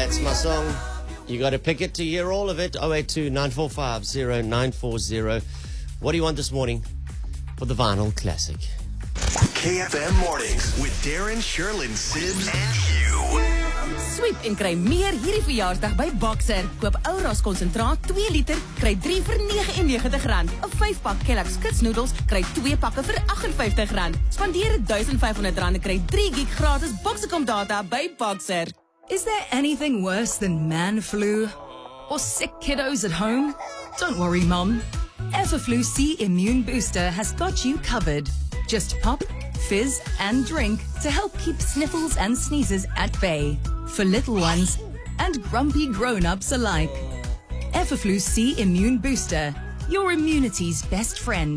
That's my song. You got to pick it to hear all of it. 082 945 0940. What do you want this morning for the Vinyl Classic? KFM Mornings with Darren, Sherlyn, Sibs, and Hugh. Sweep en kry meer hierdie verjaarsdag by Boxer. Koop Ouras konsentraat 2 liter, kry 3 vir R99. 'n 5-pak Kellogg's Kitsnoedels kry 2 pakke vir R58. Spandeer R1500 en kry 3 gig gratis Boxercom data by Boxer. Is there anything worse than man flu? Or sick kiddos at home? Don't worry, Mum. Everflu C Immune Booster has got you covered. Just pop, fizz, and drink to help keep sniffles and sneezes at bay. For little ones and grumpy grown-ups alike. Everflu C Immune Booster, your immunity's best friend.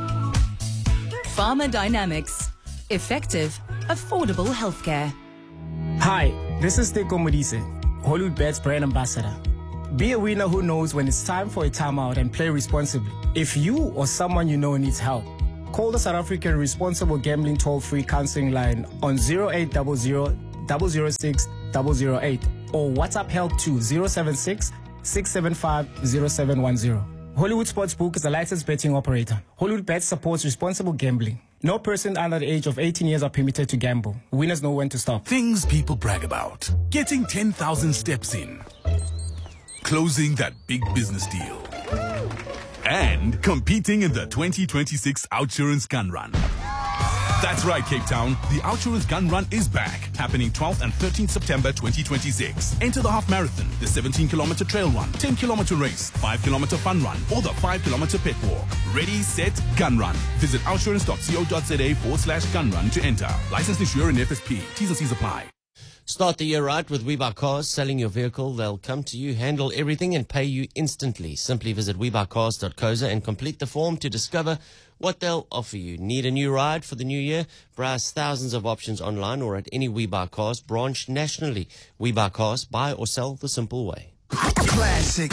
Pharmadynamics. Effective, affordable healthcare. Hi, this is Teko Modise, Hollywood Bets brand ambassador. Be a winner who knows when it's time for a timeout and play responsibly. If you or someone you know needs help, call the South African Responsible Gambling Toll-Free Counseling Line on 0800 006 008 or WhatsApp help to 076 675 0710. Hollywood Sportsbook is a licensed betting operator. Hollywood Bets supports responsible gambling. No person under the age of 18 years are permitted to gamble. Winners know when to stop. Things people brag about. Getting 10,000 steps in. Closing that big business deal. And competing in the 2026 Outsurance Gun Run. That's right, Cape Town. The Outsurance Gun Run is back, happening 12th and 13th September 2026. Enter the half marathon, the 17-kilometer trail run, 10-kilometer race, 5-kilometer fun run, or the 5-kilometer pet walk. Ready, set, gun run. Visit outsurance.co.za/gun run to enter. Licensed insurer and FSP. T's and C's apply. Start the year right with WeBuyCars. Selling your vehicle, they'll come to you, handle everything, and pay you instantly. Simply visit WeBuyCars.co.za and complete the form to discover what they'll offer you. Need a new ride for the new year? Browse thousands of options online or at any WeBuyCars branch nationally. WeBuyCars, buy or sell the simple way. Classic.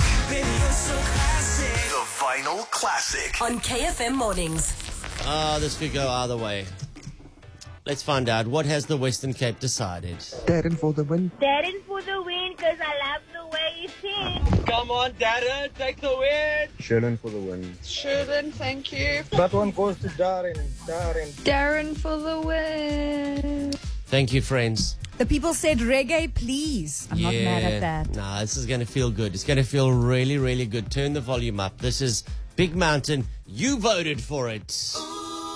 The Vinyl Classic. On KFM Mornings. This could go either way. Let's find out. What has the Western Cape decided? Darren for the win. Darren for the win, because I love the way he sings. Come on, Darren, take the win. Sherlyn for the win. Sherlyn, thank you. That one goes to Darren. Darren for the win. Thank you, friends. The people said reggae, please. I'm not mad at that. Nah, this is going to feel good. It's going to feel really, really good. Turn the volume up. This is Big Mountain. You voted for it.